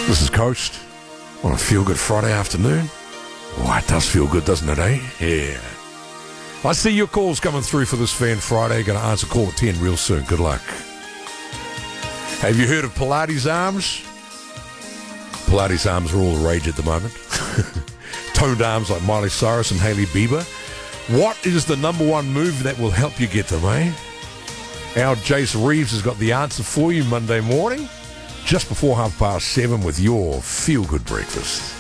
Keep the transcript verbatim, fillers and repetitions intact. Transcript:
This is Coast on a feel-good Friday afternoon. Oh, it does feel good, doesn't it, eh? Yeah. I see your calls coming through for this Fan Friday. Going to answer call at ten real soon. Good luck. Have you heard of Pilates arms? Pilates arms are all the rage at the moment. Toned arms like Miley Cyrus and Hailey Bieber. What is the number one move that will help you get them, eh? Our Jace Reeves has got the answer for you Monday morning, just before half past seven with your feel-good breakfast.